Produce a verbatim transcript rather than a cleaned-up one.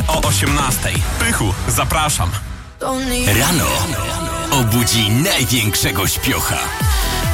o osiemnastej. Pychu, zapraszam. Rano obudzi największego śpiocha.